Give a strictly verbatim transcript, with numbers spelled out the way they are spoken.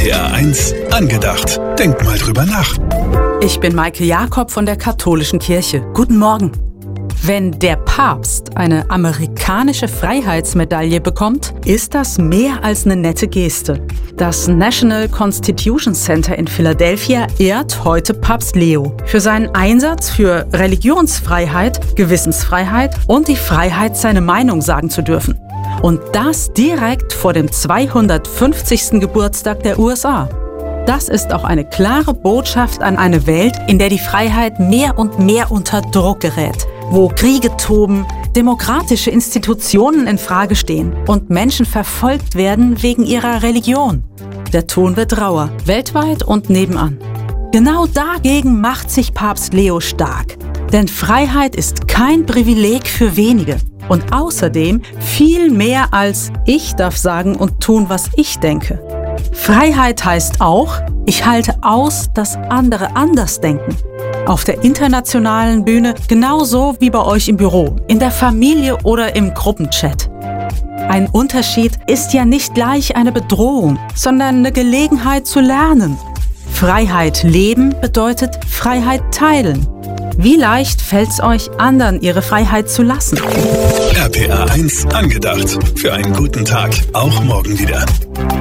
P R eins angedacht. Denk mal drüber nach. Ich bin Maike Jakob von der Katholischen Kirche. Guten Morgen. Wenn der Papst eine amerikanische Freiheitsmedaille bekommt, ist das mehr als eine nette Geste. Das National Constitution Center in Philadelphia ehrt heute Papst Leo für seinen Einsatz für Religionsfreiheit, Gewissensfreiheit und die Freiheit, seine Meinung sagen zu dürfen. Und das direkt vor dem zweihundertfünfzigsten Geburtstag der U S A. Das ist auch eine klare Botschaft an eine Welt, in der die Freiheit mehr und mehr unter Druck gerät, wo Kriege toben, demokratische Institutionen in Frage stehen und Menschen verfolgt werden wegen ihrer Religion. Der Ton wird rauer, weltweit und nebenan. Genau dagegen macht sich Papst Leo stark. Denn Freiheit ist kein Privileg für wenige. Und außerdem viel mehr als ich darf sagen und tun, was ich denke. Freiheit heißt auch, ich halte aus, dass andere anders denken. Auf der internationalen Bühne genauso wie bei euch im Büro, in der Familie oder im Gruppenchat. Ein Unterschied ist ja nicht gleich eine Bedrohung, sondern eine Gelegenheit zu lernen. Freiheit leben bedeutet Freiheit teilen. Wie leicht fällt es euch, anderen ihre Freiheit zu lassen? R P R eins angedacht. Für einen guten Tag. Auch morgen wieder.